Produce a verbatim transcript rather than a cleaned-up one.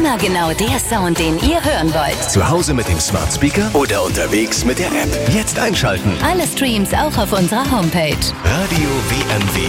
Immer genau der Sound, den ihr hören wollt. Zu Hause mit dem Smart Speaker oder unterwegs mit der App. Jetzt einschalten. Alle Streams auch auf unserer Homepage. Radio W M W